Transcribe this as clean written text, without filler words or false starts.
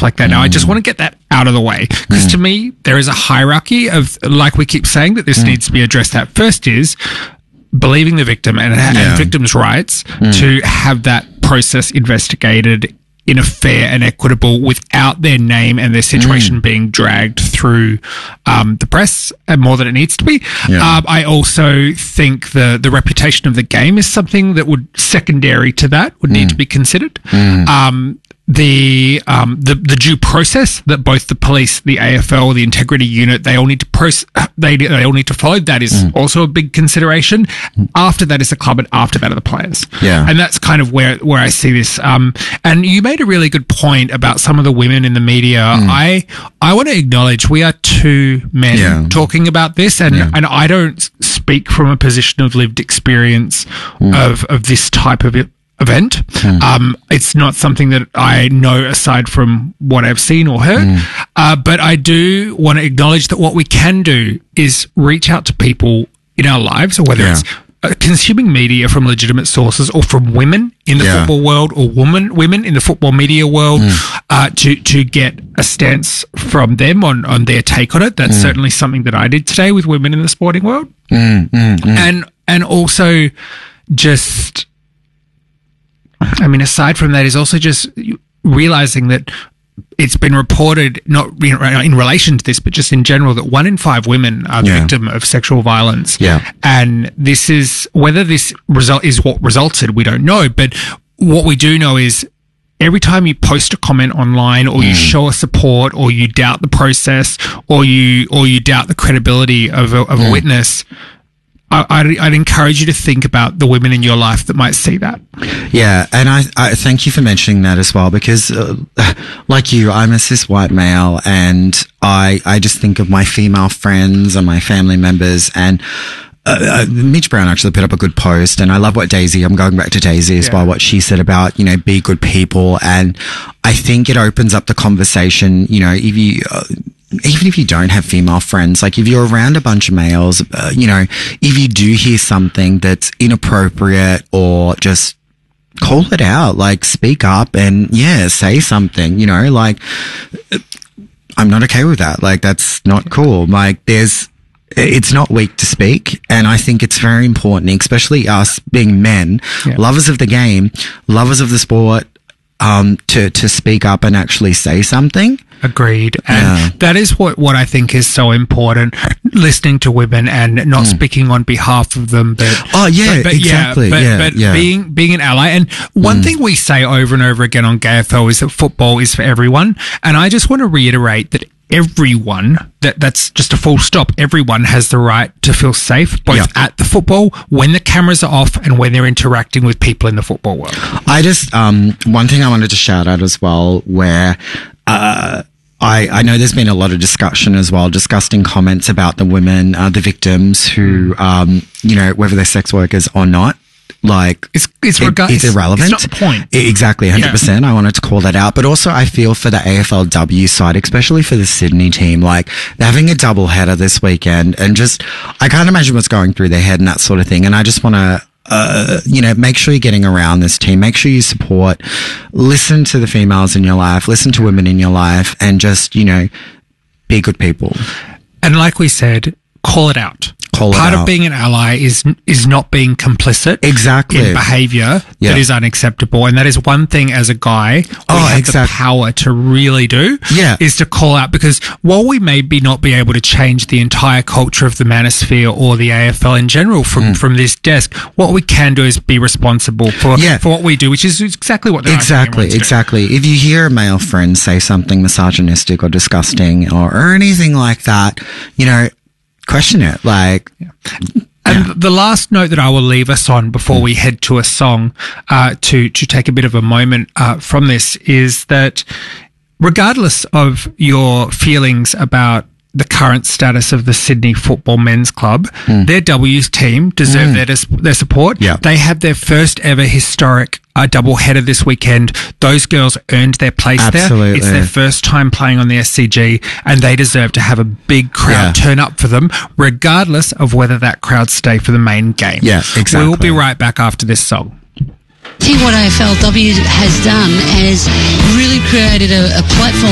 like that. Now, I just want to get that out of the way because to me, there is a hierarchy of, like we keep saying, that this needs to be addressed. That first is believing the victim and victims' rights to have that process investigated in a fair and equitable, without their name and their situation being dragged through the press more than it needs to be. I also think the reputation of the game is something that would, secondary to that, would need to be considered. The due process that both the police, the AFL, the integrity unit, they all need to they all need to follow. That is also a big consideration. After that is the club, and after that are the players. And that's kind of where I see this. And you made a really good point about some of the women in the media. I want to acknowledge we are two men talking about this, and I don't speak from a position of lived experience of this type of event. It's not something that I know aside from what I've seen or heard. But I do want to acknowledge that what we can do is reach out to people in our lives, or whether it's consuming media from legitimate sources or from women in the football world, or women in the football media world, to get a stance from them on their take on it. That's certainly something that I did today with women in the sporting world. And also just, I mean, aside from that, is also just realizing that it's been reported, not in relation to this, but just in general, that 1 in 5 women are the victim of sexual violence. And this is, whether this result is what resulted, we don't know. But what we do know is, every time you post a comment online, or you show a support, or you doubt the process, or you doubt the credibility of a witness, I'd encourage you to think about the women in your life that might see that. Yeah, and I thank you for mentioning that as well, because like you, I'm a cis white male, and I just think of my female friends and my family members, and Mitch Brown actually put up a good post, and I love what I'm going back to Daisy as well, what she said about, be good people. And I think it opens up the conversation, if you, even if you don't have female friends, like if you're around a bunch of males, if you do hear something that's inappropriate, or just call it out, like speak up and say something, like I'm not okay with that. Like that's not cool. Like it's not weak to speak. And I think it's very important, especially us being men, lovers of the game, lovers of the sport, to speak up and actually say something. Agreed. And that is what I think is so important, listening to women and not speaking on behalf of them, but exactly. Being an ally. And one thing we say over and over again on GayFL is that football is for everyone. And I just want to reiterate that everyone, that's just a full stop, everyone has the right to feel safe, both at the football, when the cameras are off, and when they're interacting with people in the football world. I just, one thing I wanted to shout out as well, where I know there's been a lot of discussion as well, disgusting comments about the women, the victims who, whether they're sex workers or not. Like, it's irrelevant. It's not the point. Exactly, 100%. Yeah. I wanted to call that out. But also, I feel for the AFLW side, especially for the Sydney team, like, they're having a double header this weekend, and just, I can't imagine what's going through their head and that sort of thing. And I just want to, make sure you're getting around this team. Make sure you support, listen to the females in your life, listen to women in your life, and just, be good people. And like we said, call it out. Part of being an ally is not being complicit in behaviour that is unacceptable. And that is one thing as a guy we have the power to really do, is to call out, because while we maybe not be able to change the entire culture of the manosphere or the AFL in general from this desk, what we can do is be responsible for what we do, which is exactly what they're Exactly. If you hear a male friend say something misogynistic or disgusting or anything like that, question it. And the last note that I will leave us on before we head to a song, to take a bit of a moment from this, is that regardless of your feelings about the current status of the Sydney Football Men's Club, their W's team deserve their support. They had their first ever historic double header this weekend. Those girls earned their place there. It's their first time playing on the SCG, and they deserve to have a big crowd turn up for them, regardless of whether that crowd stay for the main game. We'll be right back after this song. I think what AFLW has done is really created a platform